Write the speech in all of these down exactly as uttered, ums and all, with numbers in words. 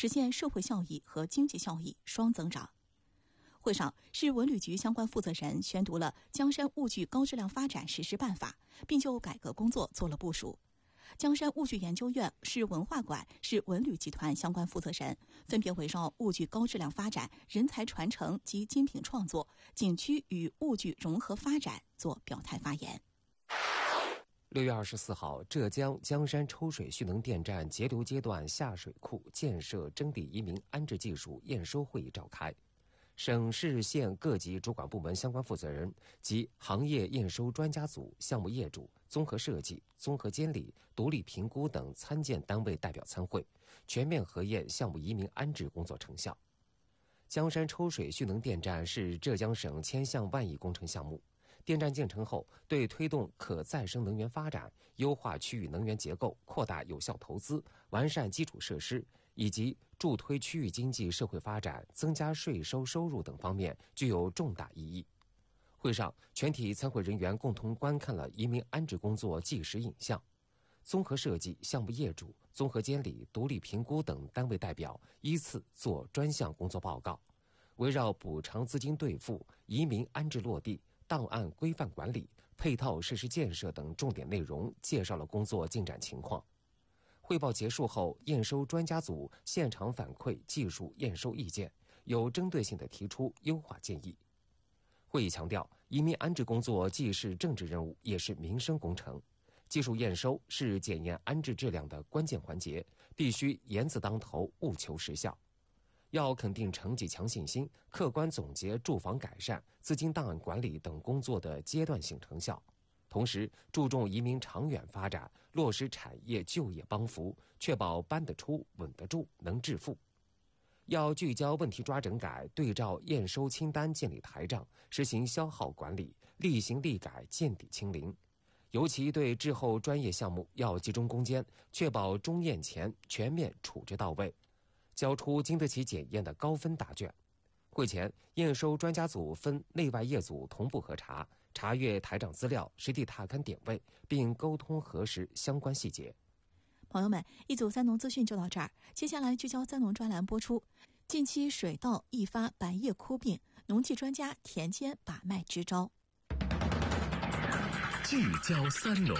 实现社会效益和经济效益双增长。会上，市文旅局相关负责人宣读了江山务剧高质量发展实施办法，并就改革工作做了部署。江山务剧研究院、市文化馆、市文旅集团相关负责人分别围绕务剧高质量发展、人才传承及精品创作、景区与务剧融合发展做表态发言。 六月二十四号，浙江江山抽水蓄能电站节流阶段下水库建设征地移民安置技术验收会议召开。省市县各级主管部门相关负责人及行业验收专家组、项目业主、综合设计、综合监理、独立评估等参建单位代表参会，全面核验项目移民安置工作成效。江山抽水蓄能电站是浙江省千项万亿工程项目，电站建成后，对推动可再生能源发展、优化区域能源结构、扩大有效投资、完善基础设施以及助推区域经济社会发展、增加税收收入等方面具有重大意义。会上，全体参会人员共同观看了移民安置工作纪实影像。综合设计、项目业主、综合监理、独立评估等单位代表依次做专项工作报告，围绕补偿资金兑付、移民安置落地、档案规范管理、配套设施建设等重点内容介绍了工作进展情况。汇报结束后，验收专家组现场反馈技术验收意见，有针对性地提出优化建议。会议强调，移民安置工作既是政治任务，也是民生工程。技术验收是检验安置质量的关键环节，必须严字当头，务求实效。要肯定成绩强信心，客观总结住房改善、资金档案管理等工作的阶段性成效。同时，注重移民长远发展，落实产业就业帮扶，确保搬得出、稳得住、能致富。要聚焦问题抓整改，对照验收清单建立台账，实行消耗管理，厉行厉改，见底清零。尤其对滞后专业项目要集中攻坚，确保中验前全面处置到位，交出经得起检验的高分答卷。会前，验收专家组分内外业组同步核查，查阅台账资料，实地踏勘点位，并沟通核实相关细节。 朋友们，一组三农资讯就到这儿，接下来聚焦三农专栏播出。近期水稻易发白叶枯病，农技专家田间把脉支招。 聚焦三农。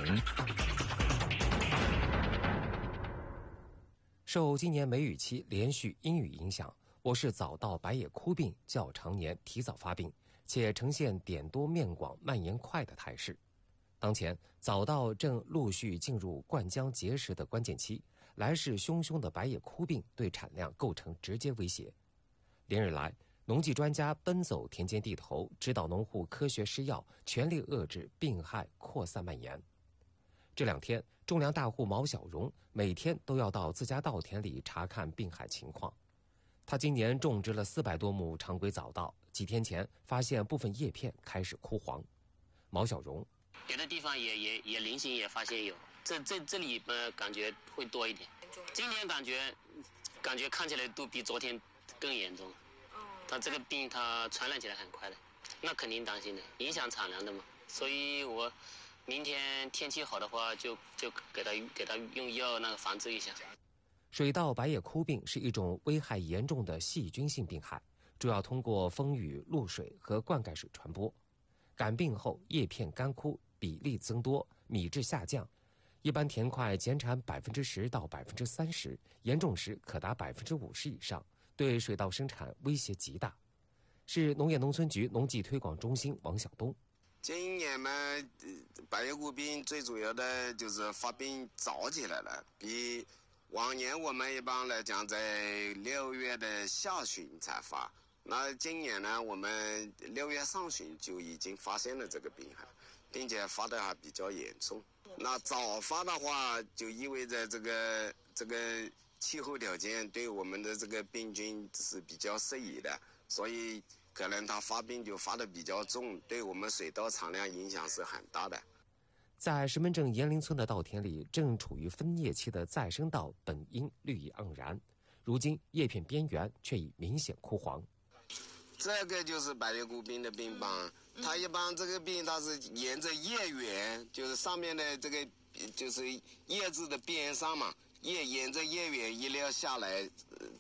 受今年梅雨期连续阴雨影响，我市早稻白叶枯病较常年提早发病，且呈现点多面广、蔓延快的态势。当前，早稻正陆续进入灌浆结实的关键期，来势汹汹的白叶枯病对产量构成直接威胁。连日来，农技专家奔走田间地头，指导农户科学施药，全力遏制病害扩散蔓延。这两天，种粮大户毛小荣每天都要到自家稻田里查看病害情况。他今年种植了四百多亩常规早稻，几天前发现部分叶片开始枯黄。毛小荣： 别的地方也也也零星也发现有，这这这里呃感觉会多一点。今年感觉感觉看起来都比昨天更严重。它这个病它传染起来很快的，那肯定当心的，影响产粮的嘛。所以我明天天气好的话，就就给它给它用药那个防治一下。 水稻白叶枯病是一种危害严重的细菌性病害，主要通过风雨、露水和灌溉水传播。感病后叶片干枯，比例增多，米质下降，一般田块减产百分之十到百分之三十，严重时可达百分之五十以上，对水稻生产威胁极大。是农业农村局农技推广中心王晓东。 今年嘛，白叶枯病最主要的就是发病早起来了，比往年我们一般来讲在六月的下旬才发，那今年呢，我们六月上旬就已经发现了这个病害，并且发的还比较严重。那早发的话，就意味着这个这个气候条件对我们的这个病菌是比较适宜的，所以可能它发病就发的比较重，对我们水稻产量影响是很大的。 在石门镇岩林村的稻田里，正处于分叶期的再生稻本应绿意盎然，如今叶片边缘却已明显枯黄。 这个就是白叶枯病的病斑，它一般这个病它是沿着叶缘，就是上面的这个就是叶子的边上嘛，叶沿着叶缘一溜下来，